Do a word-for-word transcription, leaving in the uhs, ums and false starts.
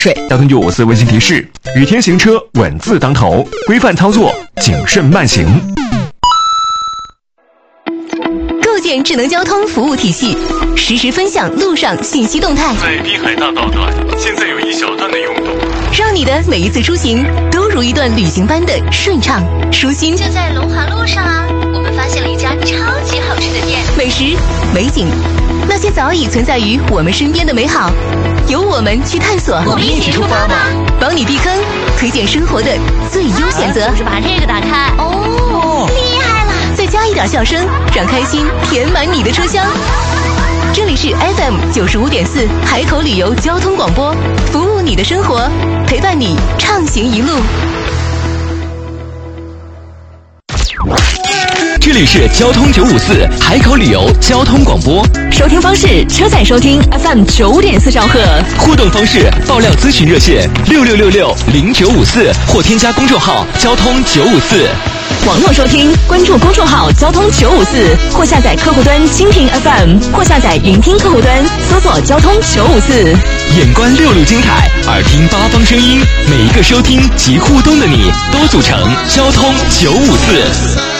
交通九五四温馨提示：雨天行车稳字当头，规范操作，谨慎慢行。 构建智能交通服务体系，实时分享路上信息动态。 在滨海大道段，现在有一小段的拥堵， 让你的每一次出行都如一段旅行般的顺畅舒心。 就在龙华路上啊，我们发现了一家超级好吃的店， 美食、美景，那些早已存在于我们身边的美好，由我们去探索。 我们一起出发吧！ 帮你避坑，推荐生活的最优选择。 是不是把这个打开？哦，厉害了！ 再加一点笑声，让开心填满你的车厢。这里是 F M 九十五点四海口旅游交通广播，服务你的生活，陪伴你畅行一路。 这里是交通九五四海口旅游交通广播， 收听方式：车载收听 F M 九五点四兆赫， 互动方式：爆料咨询热线六六六六零九五四或添加公众号交通九五四。 网络收听，关注公众号交通九五四，或下载客户端蜻蜓 F M， 或下载云听客户端，搜索交通九五四。 眼观六路精彩，耳听八方声音，每一个收听及互动的你，都组成交通九五四。